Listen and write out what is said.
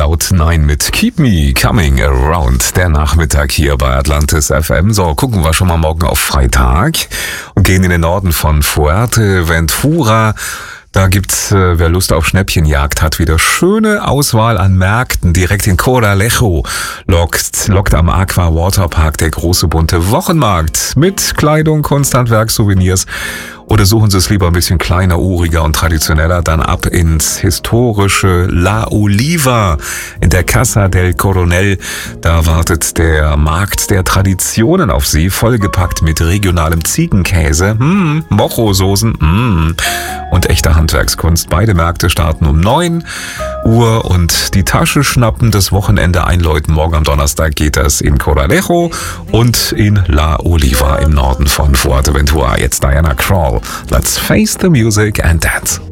Cloud9 mit Keep Me Coming Around. Der Nachmittag hier bei Atlantis FM. So, gucken wir schon mal morgen auf Freitag und gehen in den Norden von Fuerteventura. Da gibt's, wer Lust auf Schnäppchenjagd hat, wieder schöne Auswahl an Märkten. Direkt in Coralejo lockt am Aqua Waterpark der große bunte Wochenmarkt mit Kleidung, Kunsthandwerk, Souvenirs. Oder suchen Sie es lieber ein bisschen kleiner, uriger und traditioneller, dann ab ins historische La Oliva in der Casa del Coronel. Da wartet der Markt der Traditionen auf Sie, vollgepackt mit regionalem Ziegenkäse, Mocho-Soßen und echter Handwerkskunst. Beide Märkte starten um 9 Uhr und die Tasche schnappen, das Wochenende einläuten. Morgen am Donnerstag geht das in Coralejo und in La Oliva im Norden von Fuerteventura. Jetzt Diana Krall. Let's face the music and dance.